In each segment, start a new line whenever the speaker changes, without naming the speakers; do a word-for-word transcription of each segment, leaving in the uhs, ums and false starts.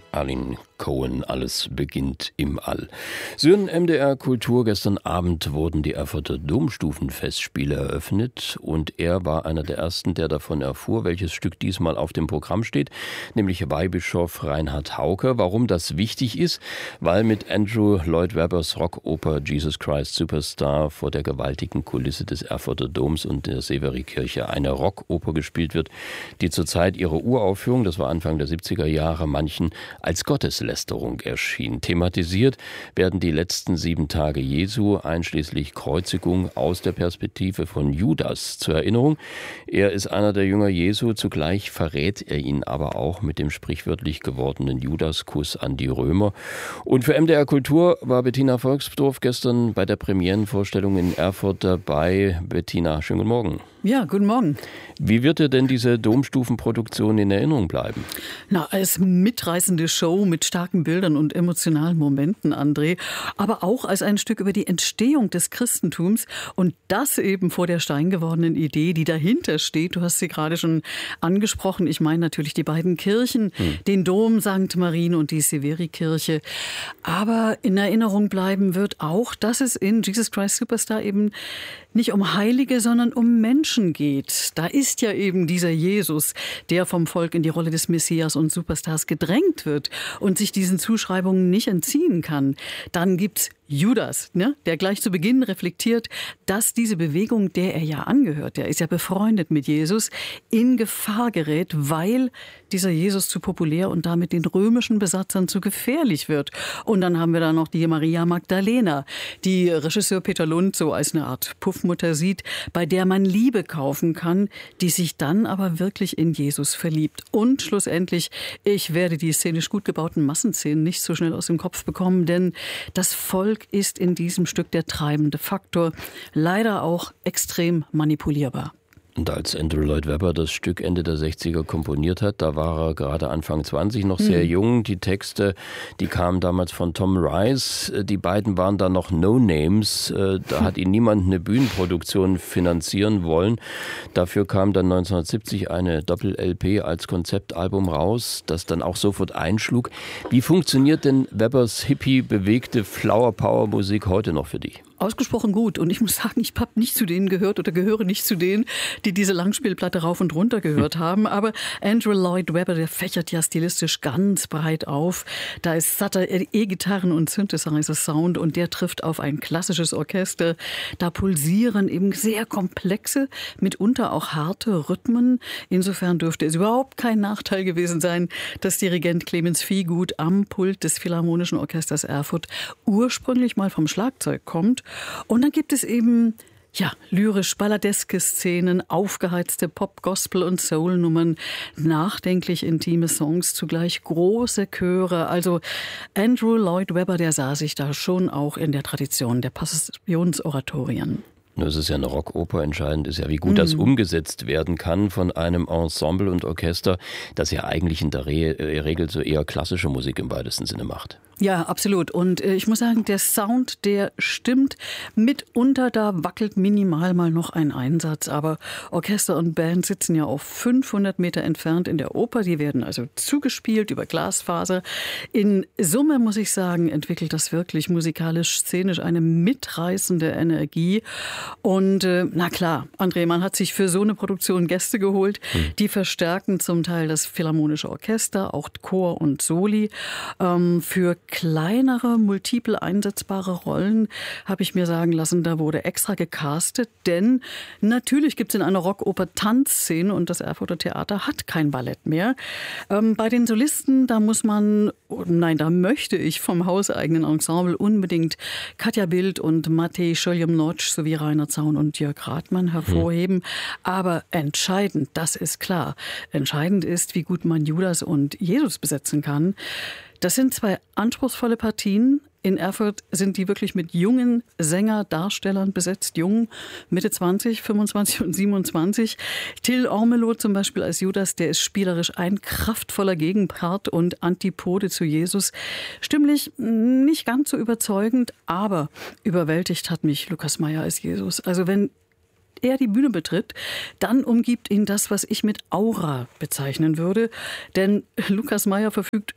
Arlene Cohen, alles beginnt im All. Sören M D R Kultur, gestern Abend wurden die Erfurter Domstufenfestspiele eröffnet und er war einer der Ersten, der davon erfuhr, welches Stück diesmal auf dem Programm steht, nämlich Weihbischof Reinhard Hauke. Warum das wichtig ist? Weil mit Andrew Lloyd Webbers Rockoper Jesus Christ Superstar vor der gewaltigen Kulisse des Erfurter Doms und der Severikirche eine Rockoper gespielt wird, die zur Zeit ihrer Uraufführung, das war Anfang der siebziger Jahre, manchen als Gotteslästerung erschien. Thematisiert werden die letzten sieben Tage Jesu, einschließlich Kreuzigung, aus der Perspektive von Judas. Zur Erinnerung, er ist einer der Jünger Jesu, zugleich verrät er ihn aber auch mit dem sprichwörtlich gewordenen Judaskuss an die Römer. Und für M D R Kultur war Bettina Volksdorf gestern bei der Premierenvorstellung in Erfurt dabei. Bettina, schönen guten Morgen.
Ja, guten Morgen.
Wie wird dir denn diese Domstufenproduktion in Erinnerung bleiben?
Na, als mitreißende Show mit starken Bildern und emotionalen Momenten, André, aber auch als ein Stück über die Entstehung des Christentums und das eben vor der steingewordenen Idee, die dahinter steht. Du hast sie gerade schon angesprochen. Ich meine natürlich die beiden Kirchen, hm. den Dom Sankt Marien und die Severikirche. Aber in Erinnerung bleiben wird auch, dass es in Jesus Christ Superstar eben nicht um Heilige, sondern um Menschen geht. Da ist ja eben dieser Jesus, der vom Volk in die Rolle des Messias und Superstars gedrängt wird und sich diesen Zuschreibungen nicht entziehen kann. Dann gibt's Judas, ne, der gleich zu Beginn reflektiert, dass diese Bewegung, der er ja angehört, der ist ja befreundet mit Jesus, in Gefahr gerät, weil dieser Jesus zu populär und damit den römischen Besatzern zu gefährlich wird. Und dann haben wir da noch die Maria Magdalena, die Regisseur Peter Lund so als eine Art Puffmutter sieht, bei der man Liebe kaufen kann, die sich dann aber wirklich in Jesus verliebt. Und schlussendlich, ich werde die szenisch gut gebauten Massenszenen nicht so schnell aus dem Kopf bekommen, denn das Volk ist in diesem Stück der treibende Faktor, leider auch extrem manipulierbar.
Und als Andrew Lloyd Webber das Stück Ende der sechziger komponiert hat, da war er gerade Anfang zwanzig, noch sehr mhm. jung. Die Texte, die kamen damals von Tom Rice. Die beiden waren da noch No-Names. Da hat ihn niemand eine Bühnenproduktion finanzieren wollen. Dafür kam dann neunzehnhundertsiebzig eine Doppel-L P als Konzeptalbum raus, das dann auch sofort einschlug. Wie funktioniert denn Webbers hippie-bewegte Flower-Power-Musik heute noch für dich?
Ausgesprochen gut. Und ich muss sagen, ich habe nicht zu denen gehört oder gehöre nicht zu denen, die diese Langspielplatte rauf und runter gehört haben. Aber Andrew Lloyd Webber, der fächert ja stilistisch ganz breit auf. Da ist satter E-Gitarren und Synthesizer-Sound und der trifft auf ein klassisches Orchester. Da pulsieren eben sehr komplexe, mitunter auch harte Rhythmen. Insofern dürfte es überhaupt kein Nachteil gewesen sein, dass Dirigent Clemens Viehgut am Pult des Philharmonischen Orchesters Erfurt ursprünglich mal vom Schlagzeug kommt. Und dann gibt es eben ja, lyrisch-balladeske Szenen, aufgeheizte Pop-, Gospel- und Soul-Nummern, nachdenklich intime Songs, zugleich große Chöre. Also Andrew Lloyd Webber, der sah sich da schon auch in der Tradition der Passionsoratorien.
Nur es ist ja eine Rockoper, entscheidend ist ja, wie gut mhm. das umgesetzt werden kann von einem Ensemble und Orchester, das ja eigentlich in der Re- Regel so eher klassische Musik im weitesten Sinne macht.
Ja, absolut. Und äh, ich muss sagen, der Sound, der stimmt mitunter, da wackelt minimal mal noch ein Einsatz. Aber Orchester und Band sitzen ja auf fünfhundert Meter entfernt in der Oper. Die werden also zugespielt über Glasfaser. In Summe, muss ich sagen, entwickelt das wirklich musikalisch, szenisch eine mitreißende Energie. Und äh, na klar, André, man hat sich für so eine Produktion Gäste geholt. Hm. Die verstärken zum Teil das Philharmonische Orchester, auch Chor und Soli. Ähm, für kleinere, multiple einsetzbare Rollen, habe ich mir sagen lassen, da wurde extra gecastet, denn natürlich gibt es in einer Rockoper Tanzszene und das Erfurter Theater hat kein Ballett mehr. Ähm, bei den Solisten, da muss man, nein, da möchte ich vom hauseigenen Ensemble unbedingt Katja Bild und Matej Scholjom-Notch sowie Rainer Zaun und Jörg Rathmann hervorheben. Mhm. Aber entscheidend, das ist klar, entscheidend ist, wie gut man Judas und Jesus besetzen kann. Das sind zwei anspruchsvolle Partien. In Erfurt sind die wirklich mit jungen Sänger-Darstellern besetzt. Jung, Mitte zwanzig, fünfundzwanzig und siebenundzwanzig. Till Ormelo zum Beispiel als Judas, der ist spielerisch ein kraftvoller Gegenpart und Antipode zu Jesus. Stimmlich nicht ganz so überzeugend, aber überwältigt hat mich Lukas Meyer als Jesus. Also wenn er die Bühne betritt, dann umgibt ihn das, was ich mit Aura bezeichnen würde. Denn Lukas Meyer verfügt über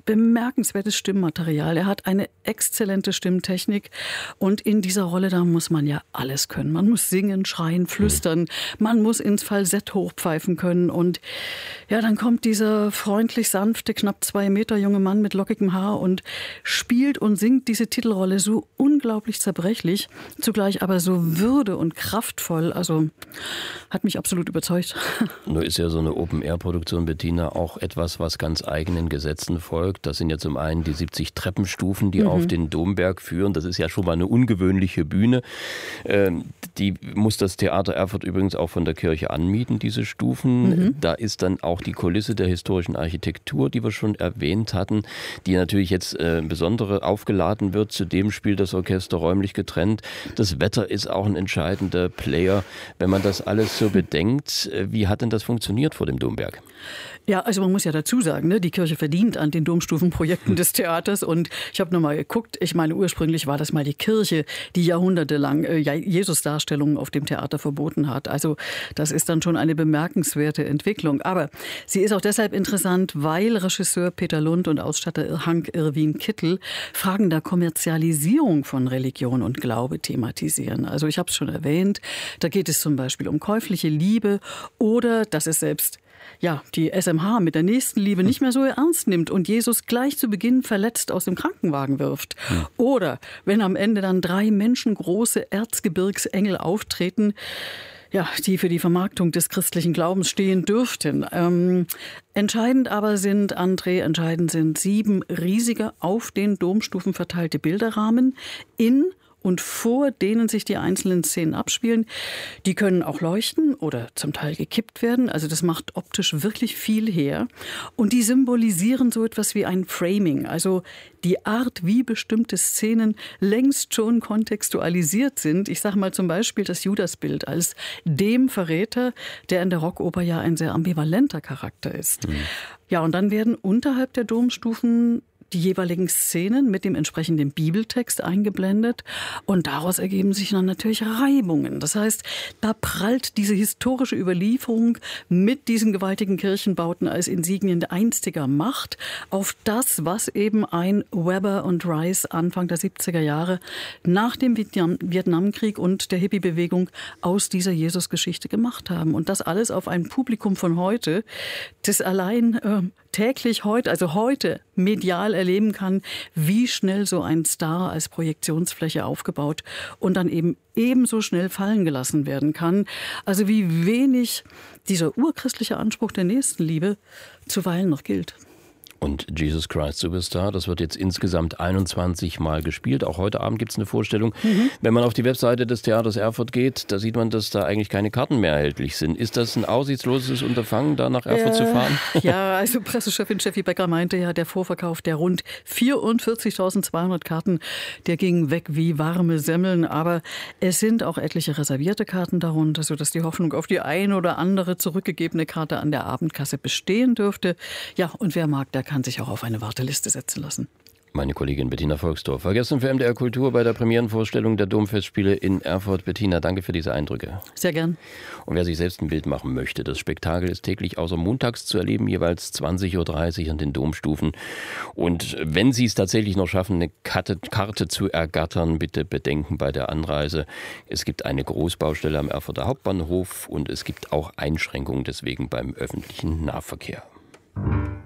bemerkenswertes Stimmmaterial. Er hat eine exzellente Stimmtechnik und in dieser Rolle, da muss man ja alles können. Man muss singen, schreien, flüstern, man muss ins Falsett hochpfeifen können und ja, dann kommt dieser freundlich sanfte, knapp zwei Meter junge Mann mit lockigem Haar und spielt und singt diese Titelrolle so unglaublich zerbrechlich, zugleich aber so würde- und kraftvoll. Also hat mich absolut überzeugt.
Nur ist ja so eine Open-Air-Produktion, Bettina, auch etwas, was ganz eigenen Gesetzen folgt. Das sind ja zum einen die siebzig Treppenstufen, die mhm. auf den Domberg führen. Das ist ja schon mal eine ungewöhnliche Bühne. Ähm, die muss das Theater Erfurt übrigens auch von der Kirche anmieten, diese Stufen. Mhm. Da ist dann auch die Kulisse der historischen Architektur, die wir schon erwähnt hatten, die natürlich jetzt äh, besondere aufgeladen wird. Zudem spielt das Orchester räumlich getrennt. Das Wetter ist auch ein entscheidender Player. Wenn man das alles so bedenkt, wie hat denn das funktioniert vor dem Domberg?
Ja, also man muss ja dazu sagen, ne, die Kirche verdient an den Domstufenprojekten des Theaters und ich habe nochmal geguckt, ich meine ursprünglich war das mal die Kirche, die jahrhundertelang äh, Jesus-Darstellungen auf dem Theater verboten hat. Also das ist dann schon eine bemerkenswerte Entwicklung. Aber sie ist auch deshalb interessant, weil Regisseur Peter Lund und Ausstatter Hank Irwin Kittel Fragen der Kommerzialisierung von Religion und Glaube thematisieren. Also ich habe es schon erwähnt, da geht es zum Beispiel um käufliche Liebe oder dass es selbst ja, die S M H mit der Nächstenliebe nicht mehr so ernst nimmt und Jesus gleich zu Beginn verletzt aus dem Krankenwagen wirft. Hm. Oder wenn am Ende dann drei menschengroße Erzgebirgsengel auftreten, ja, die für die Vermarktung des christlichen Glaubens stehen dürften. Ähm, entscheidend aber sind, André, entscheidend sind sieben riesige auf den Domstufen verteilte Bilderrahmen in und vor denen sich die einzelnen Szenen abspielen. Die können auch leuchten oder zum Teil gekippt werden. Also das macht optisch wirklich viel her. Und die symbolisieren so etwas wie ein Framing, also die Art, wie bestimmte Szenen längst schon kontextualisiert sind. Ich sage mal zum Beispiel das Judasbild als dem Verräter, der in der Rockoper ja ein sehr ambivalenter Charakter ist. Mhm. Ja, und dann werden unterhalb der Domstufen die jeweiligen Szenen mit dem entsprechenden Bibeltext eingeblendet und daraus ergeben sich dann natürlich Reibungen. Das heißt, da prallt diese historische Überlieferung mit diesen gewaltigen Kirchenbauten als Insignien einstiger Macht auf das, was eben ein Weber und Rice Anfang der siebziger Jahre nach dem Vietnamkrieg und der Hippie-Bewegung aus dieser Jesusgeschichte gemacht haben. Und das alles auf ein Publikum von heute, das allein äh, täglich heute, also heute medial erleben kann, wie schnell so ein Star als Projektionsfläche aufgebaut und dann eben ebenso schnell fallen gelassen werden kann. Also wie wenig dieser urchristliche Anspruch der Nächstenliebe zuweilen noch gilt.
Und Jesus Christ Superstar, das wird jetzt insgesamt einundzwanzig Mal gespielt. Auch heute Abend gibt es eine Vorstellung. Mhm. Wenn man auf die Webseite des Theaters Erfurt geht, da sieht man, dass da eigentlich keine Karten mehr erhältlich sind. Ist das ein aussichtsloses Unterfangen, da nach Erfurt äh, zu fahren?
Ja, also Pressechefin Steffi Becker meinte ja, der Vorverkauf der rund vierundvierzigtausendzweihundert Karten, der ging weg wie warme Semmeln. Aber es sind auch etliche reservierte Karten darunter, sodass die Hoffnung auf die eine oder andere zurückgegebene Karte an der Abendkasse bestehen dürfte. Ja, und wer mag, der kann kann sich auch auf eine Warteliste setzen lassen.
Meine Kollegin Bettina Volksdorf war gestern für M D R Kultur bei der Premierenvorstellung der Domfestspiele in Erfurt. Bettina, danke für diese Eindrücke.
Sehr gern.
Und wer sich selbst ein Bild machen möchte, das Spektakel ist täglich außer montags zu erleben, jeweils zwanzig Uhr dreißig an den Domstufen. Und wenn Sie es tatsächlich noch schaffen, eine Karte, Karte zu ergattern, bitte bedenken bei der Anreise. Es gibt eine Großbaustelle am Erfurter Hauptbahnhof und es gibt auch Einschränkungen deswegen beim öffentlichen Nahverkehr.